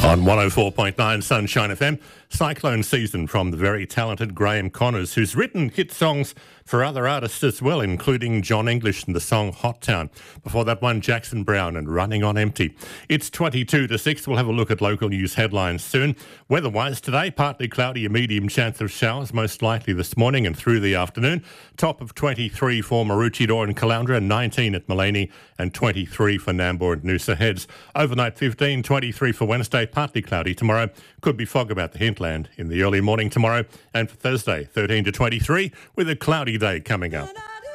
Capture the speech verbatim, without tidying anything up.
On one oh four point nine Sunshine F M, Cyclone Season from the very talented Graham Connors, who's written hit songs for other artists as well, including John English and the song Hot Town. Before that one, Jackson Browne and Running on Empty. It's twenty-two to six. We'll have a look at local news headlines soon. Weather-wise today, partly cloudy, a medium chance of showers, most likely this morning and through the afternoon. Top of twenty-three for Maroochydore and Caloundra, nineteen at Maleny and twenty-three for Nambour and Noosa Heads. Overnight fifteen, twenty-three for Wednesday, partly cloudy tomorrow. Could be fog about the hinterland in the early morning tomorrow. And for Thursday, thirteen to twenty-three with a cloudy day coming up.